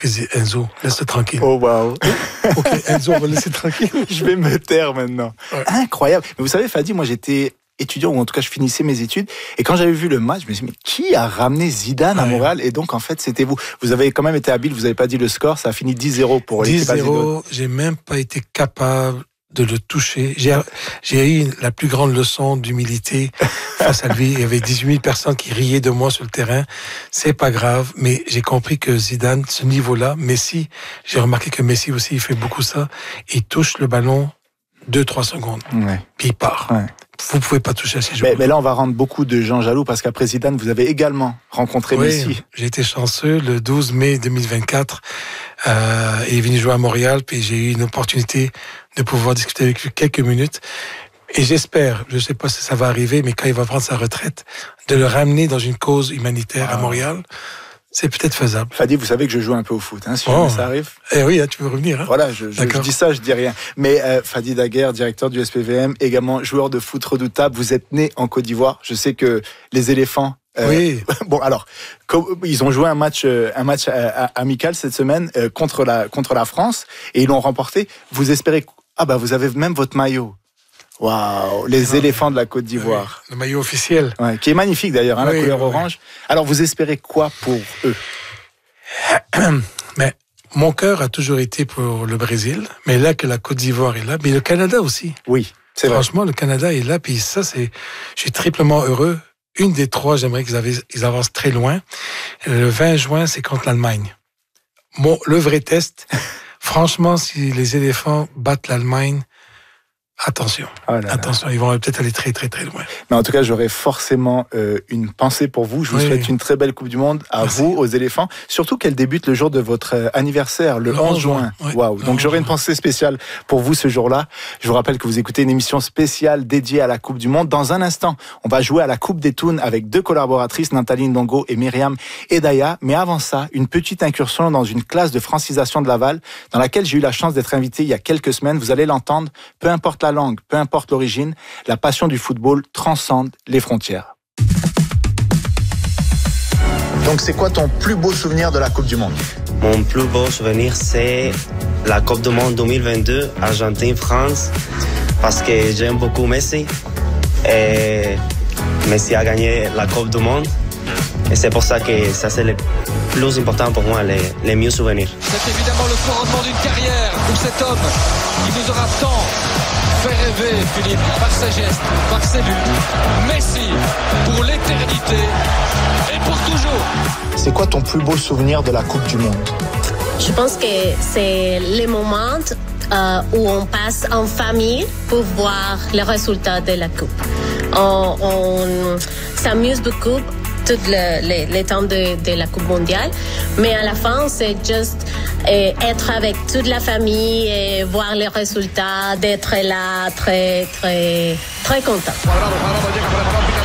Enzo, laisse-le tranquille. Oh, waouh. Ok, Enzo, on va le laisser tranquille. Je vais me taire maintenant. Ouais. Incroyable. Mais vous savez, Fadi, moi, j'étais étudiant, ou en tout cas, je finissais mes études. Et quand j'avais vu le match, je me suis dit, mais qui a ramené Zidane à Montréal? Et donc, en fait, c'était vous. Vous avez quand même été habile, vous n'avez pas dit le score, ça a fini 10-0 pour l'équipe azédoine. 10-0, j'ai même pas été capable de le toucher. J'ai eu la plus grande leçon d'humilité face à lui. Il y avait 18 000 personnes qui riaient de moi sur le terrain. C'est pas grave, mais j'ai compris que Zidane, ce niveau-là, Messi, j'ai remarqué que Messi aussi, il fait beaucoup ça. Il touche le ballon 2-3 secondes. Ouais. Puis il part. Ouais. Vous pouvez pas toucher à ces joueurs. Mais là, on va rendre beaucoup de gens jaloux parce qu'après Zidane, vous avez également rencontré Messi. J'ai été chanceux. Le 12 mai 2024, il est venu jouer à Montréal, puis j'ai eu une opportunité de pouvoir discuter avec lui quelques minutes. Et j'espère, je ne sais pas si ça va arriver, mais quand il va prendre sa retraite, de le ramener dans une cause humanitaire à Montréal. C'est peut-être faisable. Fadi, vous savez que je joue un peu au foot, hein, si jamais ça arrive. Eh oui, tu peux revenir. Hein. Voilà, je dis ça, je dis rien. Mais Fadi Daguerre, directeur du SPVM, également joueur de foot redoutable. Vous êtes né en Côte d'Ivoire. Je sais que les éléphants. Oui. Bon, alors, ils ont joué un match amical cette semaine contre la France et ils l'ont remporté. Vous espérez. Vous avez même votre maillot. Waouh, les éléphants de la Côte d'Ivoire. Oui, le maillot officiel. Ouais, qui est magnifique d'ailleurs, la couleur orange. Alors, vous espérez quoi pour eux? Mais mon cœur a toujours été pour le Brésil, mais là que la Côte d'Ivoire est là, mais le Canada aussi. Oui, c'est vrai. Franchement, le Canada est là, puis ça, je suis triplement heureux. Une des trois, j'aimerais qu'ils avancent très loin. Le 20 juin, c'est contre l'Allemagne. Bon, le vrai test, franchement, si les éléphants battent l'Allemagne, attention, attention, ils vont peut-être aller très très très loin. Mais en tout cas, j'aurais forcément une pensée pour vous. Je vous souhaite une très belle Coupe du Monde à vous, aux éléphants. Surtout qu'elle débute le jour de votre anniversaire, le 11 juin. Waouh. Donc j'aurai une pensée spéciale pour vous ce jour-là. Je vous rappelle que vous écoutez une émission spéciale dédiée à la Coupe du Monde. Dans un instant, on va jouer à la Coupe des Toons avec deux collaboratrices, Nathalie Ndongo et Myriam Edaya. Mais avant ça, une petite incursion dans une classe de francisation de Laval, dans laquelle j'ai eu la chance d'être invité il y a quelques semaines. Vous allez l'entendre, peu importe la langue, peu importe l'origine, la passion du football transcende les frontières. Donc c'est quoi ton plus beau souvenir de la Coupe du Monde? Mon plus beau souvenir, c'est la Coupe du Monde 2022, Argentine-France, parce que j'aime beaucoup Messi. Et Messi a gagné la Coupe du Monde. Et c'est pour ça que ça c'est le plus important pour moi, les mieux souvenirs. C'est évidemment le couronnement d'une carrière pour cet homme qui nous aura tant fait rêver, Philippe, par ses gestes, par ses buts. Messi, pour l'éternité et pour toujours. C'est quoi ton plus beau souvenir de la Coupe du Monde? Je pense que c'est les moments où on passe en famille pour voir les résultats de la Coupe. On s'amuse beaucoup tout le temps de la Coupe mondiale, mais à la fin, c'est juste être avec toute la famille et voir les résultats, d'être là très, très, très content.